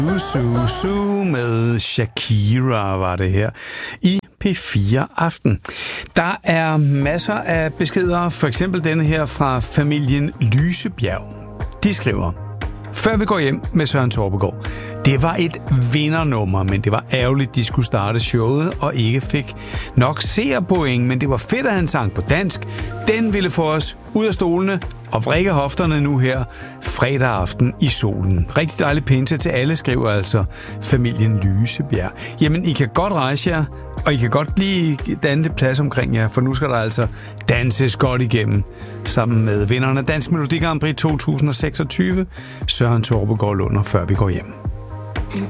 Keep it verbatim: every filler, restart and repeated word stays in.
Su, su med Shakira var det her i P fire Aften. Der er masser af beskeder, for eksempel denne her fra familien Lysebjerg. De skriver: Før vi går hjem med Søren Torpegaard. Det var et vindernummer, men det var ærgerligt, de skulle starte showet og ikke fik nok seerpoint, men det var fedt, at han sang på dansk. Den ville få os ud af stolene og vrikke hofterne nu her fredag aften i solen. Rigtig dejlig pinse til alle, skriver altså familien Lysebjerg. Jamen, I kan godt rejse jer, og I kan godt blive dannet plads omkring jer, for nu skal der altså danses godt igennem sammen med vinderne af Dansk Melodi Grand Prix to tusind seksogtyve, Søren Torpegaard Lunder, før vi går hjem.